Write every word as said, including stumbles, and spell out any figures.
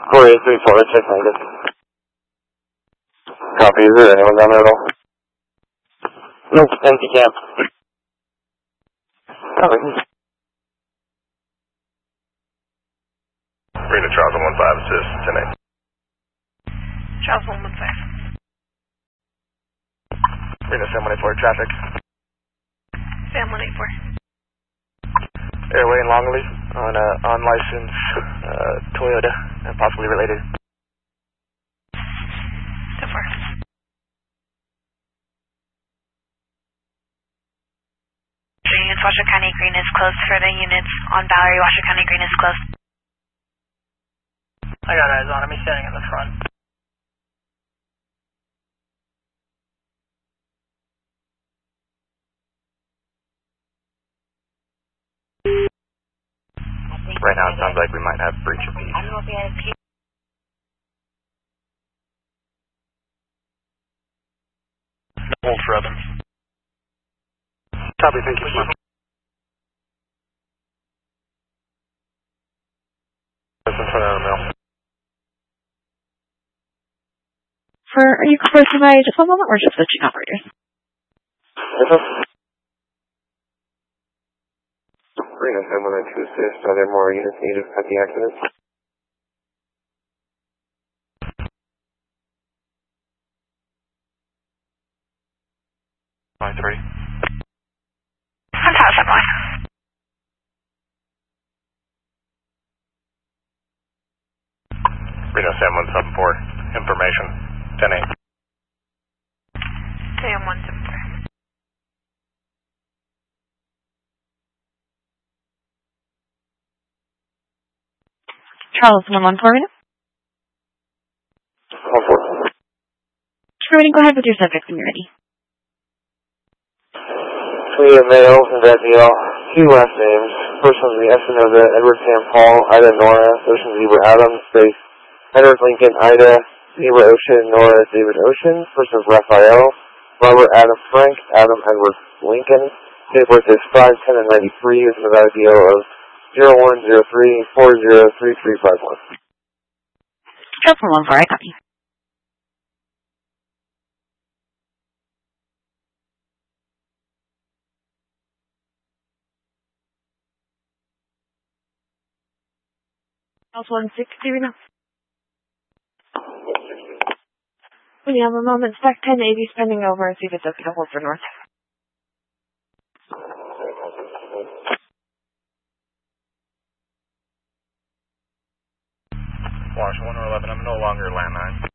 four eight three four, check negative. Copy, is there anyone down there at all? Nope, empty camp. Copy. Reno Charles one one five, assist, ten eight. Charles one one five. Reno Sam one eight four, traffic. Sam one eight four. Airway and Longleaf on uh, unlicensed uh, Toyota and possibly related. So far. Units, Washoe County Green is closed. Further units on Valerie, Washoe County Green is closed. I got eyes on him. He's standing in the front. Right now it sounds like we might have breach of peace. I don't know if we had a peace. Hold for Evans. Copy, thank you. That's in front of the mill. For, are you close to my just one moment or just switching operators? Reno seven one nine two assist, are there more units needed at the accident? Line three. one thousand one. Reno Sam one seven four, information, ten eight. Sam one seven four. Charles one one four minutes. one four. Everybody go ahead with your subjects when you're ready. We have male and Vazio, two last names. First one's the Espinoza, Edward Sam Paul, Ida Nora, Ocean Zebra Adams, space, Edward Lincoln, Ida, Zebra Ocean, Nora, David Ocean. First one's Raphael, Robert Adam Frank, Adam Edward Lincoln. Date of birth is five ten and ninety-three with an I D O of zero one zero three four zero three three five one. Charles one one four, I copy. Charles one sixty right now. When you have a moment, spec ten eighty spending over and see if it's okay to hold for north. Wash one or eleven, I'm no longer landline.